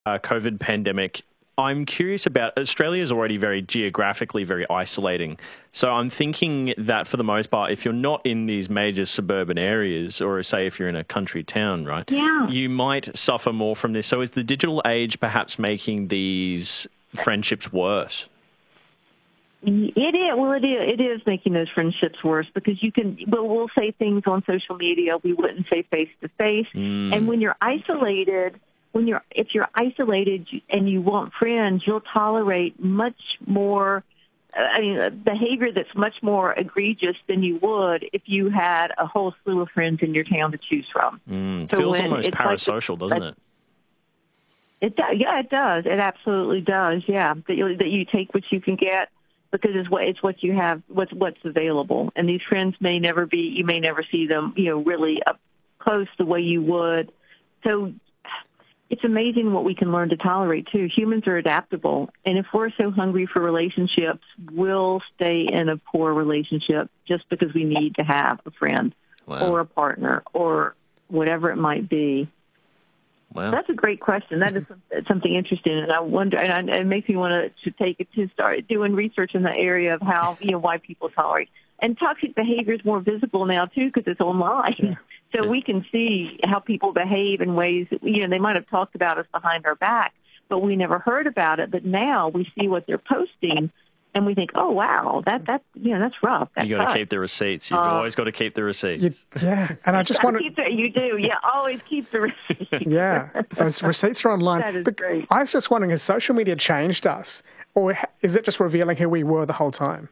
COVID pandemic, I'm curious about Australia is already very geographically very isolating. So I'm thinking that for the most part, if you're not in these major suburban areas, or say if you're in a country town, right, Yeah. you might suffer more from this. So is the digital age perhaps making these friendships worse? It is. Well, it is making those friendships worse because we'll say things on social media we wouldn't say face to face. And when you're isolated, if you're isolated and you want friends, you'll tolerate much more, behavior that's much more egregious than you would if you had a whole slew of friends in your town to choose from. So Feels almost parasocial, doesn't it? It does. Yeah, it does. It absolutely does. Yeah, that you take what you can get because it's what you have, what's available. And these friends you may never see them, really up close the way you would. So it's amazing what we can learn to tolerate, too. Humans are adaptable. And if we're so hungry for relationships, we'll stay in a poor relationship just because we need to have a friend or a partner or whatever it might be. Wow. That's a great question. That is something interesting. And I wonder, and it makes me want to start doing research in the area of how, why people tolerate. And toxic behavior is more visible now, too, because it's online. Yeah. So we can see how people behave in ways that, they might have talked about us behind our back, but we never heard about it. But now we see what they're posting, and we think, oh, wow, that's rough. You got to keep the receipts. You've always got to keep the receipts. And I just want to... You do. Yeah, always keep the receipts. Yeah, those receipts are online. That is great. I was just wondering, has social media changed us, or is it just revealing who we were the whole time?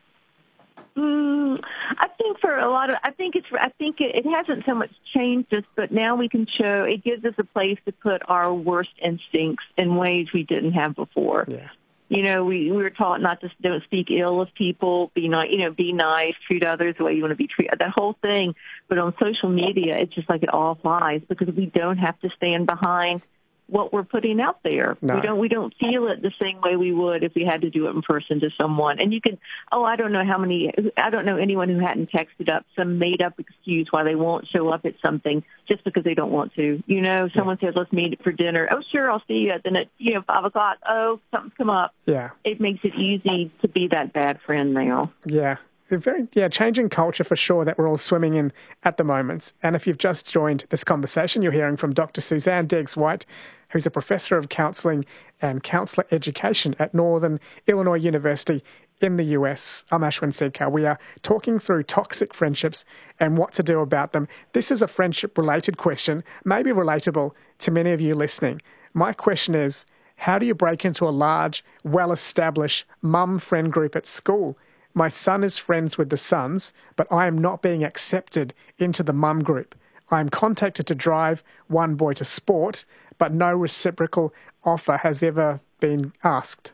I think for a lot of, I think it hasn't so much changed us, but now we can show, it gives us a place to put our worst instincts in ways we didn't have before. Yeah. We were taught not to don't speak ill of people, be nice, treat others the way you want to be treated, that whole thing. But on social media, it's just like it all flies because we don't have to stand behind what we're putting out there. No. We don't feel it the same way we would if we had to do it in person to someone. And you can, I don't know anyone who hadn't texted up some made up excuse why they won't show up at something just because they don't want to. Someone says, let's meet for dinner. Oh, sure, I'll see you. Then at 5 o'clock, something's come up. Yeah. It makes it easy to be that bad friend now. Yeah. Changing culture for sure that we're all swimming in at the moment. And if you've just joined this conversation, you're hearing from Dr. Suzanne Diggs-White, who's a professor of counselling and counsellor education at Northern Illinois University in the US. I'm Ashwin Sekhar. We are talking through toxic friendships and what to do about them. This is a friendship-related question, maybe relatable to many of you listening. My question is, how do you break into a large, well-established mum friend group at school? My son is friends with the sons, but I am not being accepted into the mum group. I am contacted to drive one boy to sport, but no reciprocal offer has ever been asked.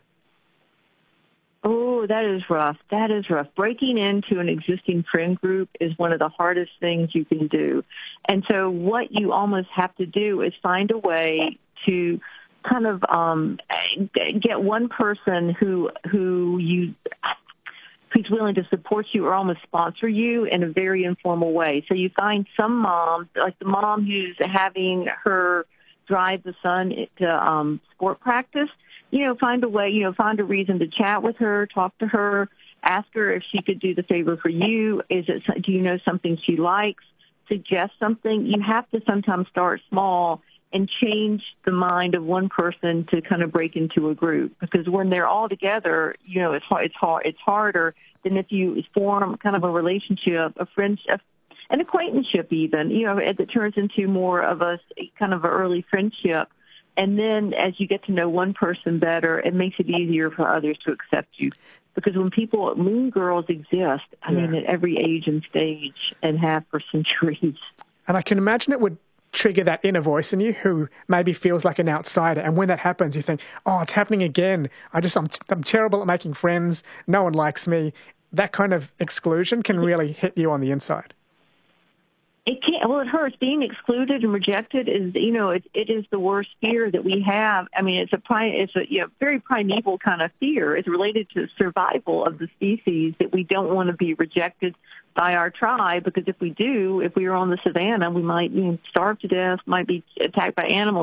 Oh, that is rough. That is rough. Breaking into an existing friend group is one of the hardest things you can do. And so what you almost have to do is find a way to kind of get one person who's willing to support you or almost sponsor you in a very informal way. So you find some mom, like the mom who's having her drive the son to sport practice, find a way, find a reason to chat with her, talk to her, ask her if she could do the favor for you. Do you know something she likes? Suggest something. You have to sometimes start small and change the mind of one person to kind of break into a group. Because when they're all together, it's harder than if you form kind of a relationship, a friendship, an acquaintanceship even, that turns into more of a kind of an early friendship. And then as you get to know one person better, it makes it easier for others to accept you. Because when mean girls exist, I mean, at every age and stage and have for centuries. And I can imagine it would trigger that inner voice in you who maybe feels like an outsider. And when that happens, you think, oh, it's happening again. I'm terrible at making friends. No one likes me. That kind of exclusion can really hit you on the inside. It can't. Well, it hurts. Being excluded and rejected is, it is the worst fear that we have. I mean, it's a very primeval kind of fear. It's related to survival of the species that we don't want to be rejected by our tribe, because if we were on the savannah, we might starve to death, might be attacked by animals.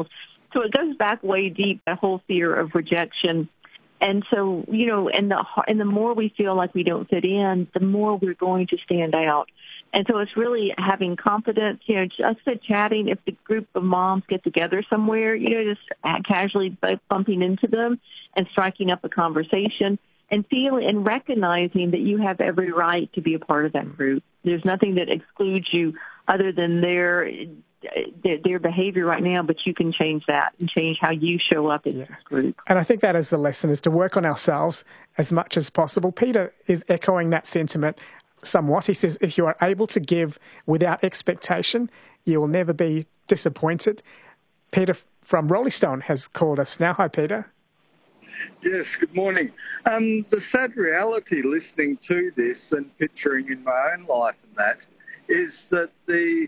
So it goes back way deep, that whole fear of rejection. And so, and the more we feel like we don't fit in, the more we're going to stand out. And so it's really having confidence, I said chatting, if the group of moms get together somewhere, just casually bumping into them and striking up a conversation and feeling and recognizing that you have every right to be a part of that group. There's nothing that excludes you other than their behavior right now, but you can change that and change how you show up in this group. And I think that is the lesson, is to work on ourselves as much as possible. Peter is echoing that sentiment somewhat. He says, if you are able to give without expectation, you will never be disappointed. Peter from Rolling Stone has called us now. Hi, Peter. Yes, good morning. The sad reality listening to this and picturing in my own life and that is that the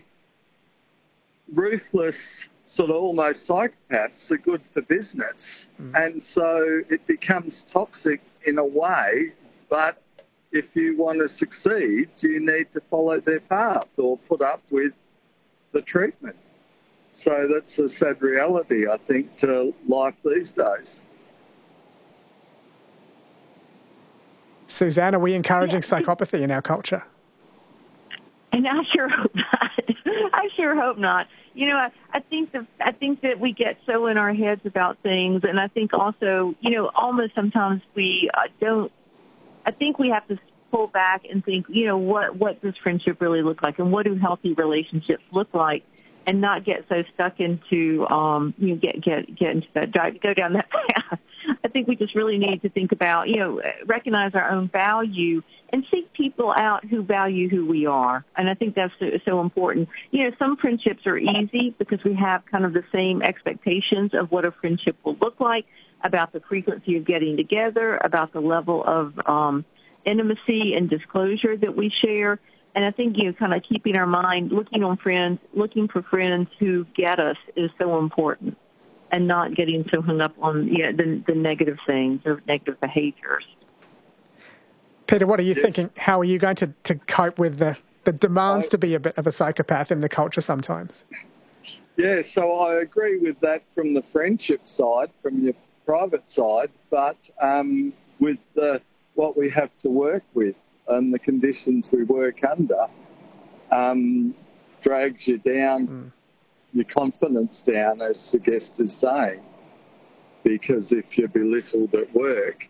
ruthless sort of almost psychopaths are good for business. And so it becomes toxic in a way, but if you want to succeed, you need to follow their path or put up with the treatment. So that's a sad reality, I think, to life these days. Suzanne, are we encouraging psychopathy in our culture? And I sure hope not. I sure hope not. I think that we get so in our heads about things, and I think also, almost sometimes we don't. I think we have to pull back and think, what does friendship really look like, and what do healthy relationships look like, and not get so stuck into, get into that, go down that path. I think we just really need to think about, recognize our own value and seek people out who value who we are. And I think that's so important. Some friendships are easy because we have kind of the same expectations of what a friendship will look like, about the frequency of getting together, about the level of intimacy and disclosure that we share. And I think, kind of keeping our mind, looking for friends who get us is so important, and not getting so hung up on the negative things or negative behaviors. Peter, what are you thinking? How are you going to cope with the demands to be a bit of a psychopath in the culture sometimes? Yeah, so I agree with that from the friendship side, from your private side, but with what we have to work with and the conditions we work under drags you down, your confidence down, as the guest is saying, because if you're belittled at work.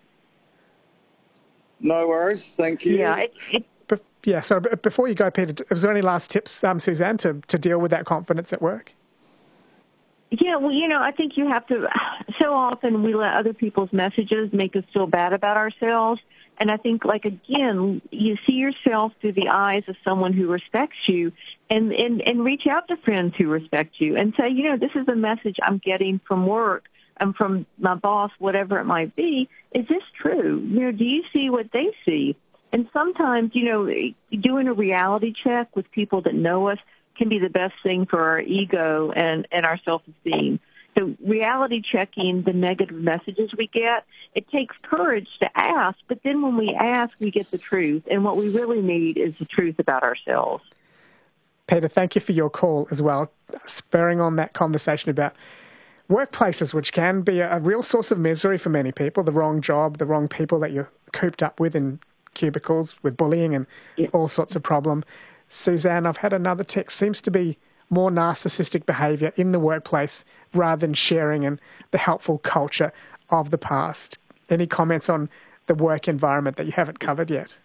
No worries, thank you. Yeah, so before you go, Peter, was there any last tips, Suzanne, to deal with that confidence at work? Yeah, well, I think you have to, so often we let other people's messages make us feel bad about ourselves. And I think, again, you see yourself through the eyes of someone who respects you, and reach out to friends who respect you and say, this is a message I'm getting from work, and from my boss, whatever it might be. Is this true? Do you see what they see? And sometimes, doing a reality check with people that know us can be the best thing for our ego and our self-esteem. So reality checking the negative messages we get, it takes courage to ask, but then when we ask, we get the truth. And what we really need is the truth about ourselves. Peter, thank you for your call as well, spurring on that conversation about workplaces, which can be a real source of misery for many people, the wrong job, the wrong people that you're cooped up with in cubicles with bullying and all sorts of problem. Suzanne, I've had another text, seems to be more narcissistic behaviour in the workplace rather than sharing and the helpful culture of the past. Any comments on the work environment that you haven't covered yet?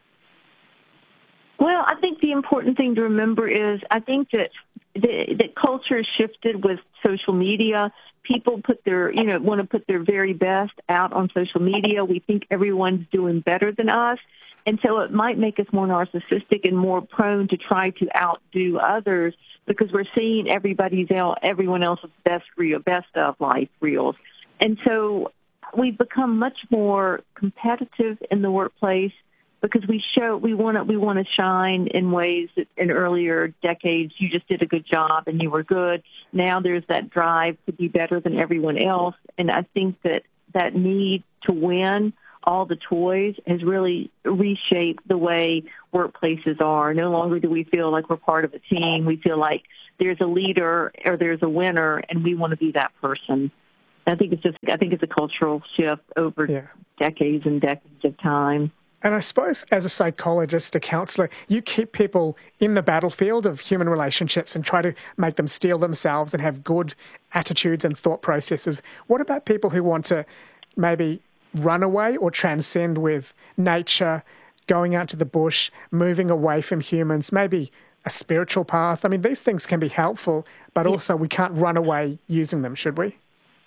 Well, I think the important thing to remember is I think that the culture has shifted with social media. People want to put their very best out on social media. We think everyone's doing better than us. And so it might make us more narcissistic and more prone to try to outdo others because we're seeing everyone else's best of life reels. And so we've become much more competitive in the workplace because we want to shine in ways that in earlier decades you just did a good job and you were good. Now there's that drive to be better than everyone else. And I think that need to win all the toys has really reshaped the way workplaces are. No longer do we feel like we're part of a team. We feel like there's a leader or there's a winner, and we want to be that person. I think it's a cultural shift over decades and decades of time. And I suppose as a psychologist, a counsellor, you keep people in the battlefield of human relationships and try to make them steel themselves and have good attitudes and thought processes. What about people who want to maybe run away or transcend with nature, going out to the bush, moving away from humans, maybe a spiritual path? I mean, these things can be helpful, but also we can't run away using them, should we?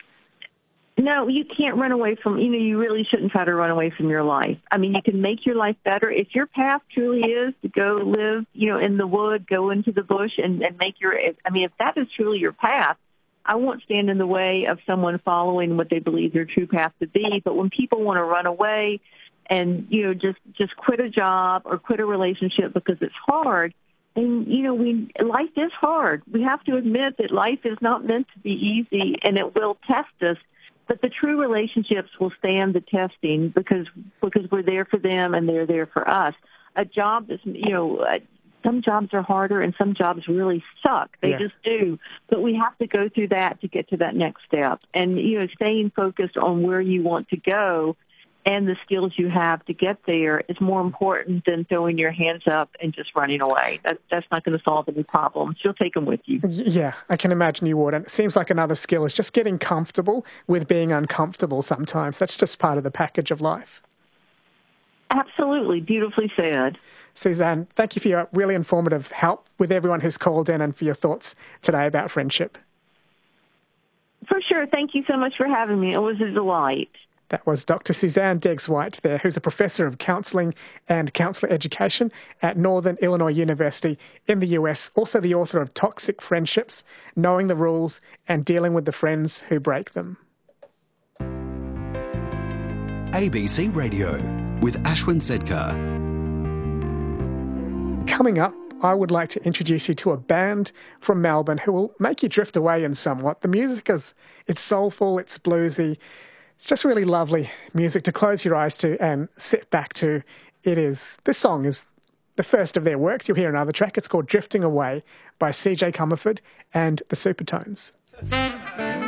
No, you can't run away from, you really shouldn't try to run away from your life. I mean, you can make your life better. If your path truly is to go live, in the wood, go into the bush and make if that is truly your path, I won't stand in the way of someone following what they believe their true path to be. But when people want to run away and, just quit a job or quit a relationship because it's hard, and, life is hard. We have to admit that life is not meant to be easy, and it will test us. But the true relationships will stand the testing because we're there for them and they're there for us. A job is, some jobs are harder and some jobs really suck. They just do. But we have to go through that to get to that next step. And, staying focused on where you want to go and the skills you have to get there is more important than throwing your hands up and just running away. That's not going to solve any problems. You'll take them with you. Yeah, I can imagine you would. And it seems like another skill is just getting comfortable with being uncomfortable sometimes. That's just part of the package of life. Absolutely. Beautifully said. Suzanne, thank you for your really informative help with everyone who's called in and for your thoughts today about friendship. For sure. Thank you so much for having me. It was a delight. That was Dr. Suzanne Deggs-White there, who's a professor of counselling and counsellor education at Northern Illinois University in the US, also the author of Toxic Friendships, Knowing the Rules and Dealing with the Friends Who Break Them. ABC Radio with Ashwin Sedkar. Coming up, I would like to introduce you to a band from Melbourne who will make you drift away in somewhat. The music it's soulful, it's bluesy. It's just really lovely music to close your eyes to and sit back to. This song is the first of their works. You'll hear another track. It's called Drifting Away by CJ Comerford and the Supertones.